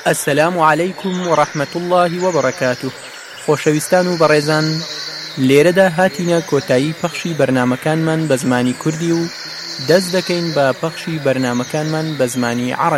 السلام عليكم ورحمة الله وبركاته. خۆشەویستان و بەڕێزان، لێرەدا هاتینە کۆتایی پەخشی بەرنامەکانمان بە زمانی کوردی و دەست دەکەین بە پەخشی بەرنامەکانمان بە زمانی عەرەبی.